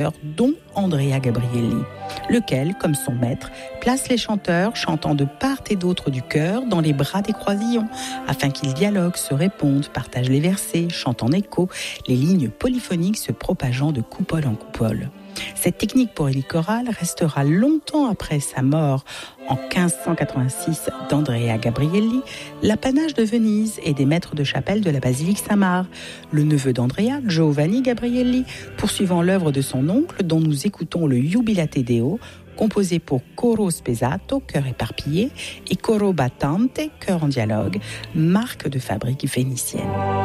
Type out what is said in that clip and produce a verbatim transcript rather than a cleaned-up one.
dont Andrea Gabrielli, lequel, comme son maître, place les chanteurs chantant de part et d'autre du chœur dans les bras des croisillons, afin qu'ils dialoguent, se répondent, partagent les versets, chantent en écho, les lignes polyphoniques se propageant de coupole en coupole. Cette technique pour élite chorale restera longtemps après sa mort en quinze cent quatre-vingt-six d'Andrea Gabrielli, l'apanage de Venise et des maîtres de chapelle de la basilique Saint-Marc. Le neveu d'Andrea, Giovanni Gabrielli, poursuivant l'œuvre de son oncle dont nous écoutons le Jubilate Deo, composé pour coro spezzato, chœur éparpillé, et coro battante, chœur en dialogue, marque de fabrique vénitienne.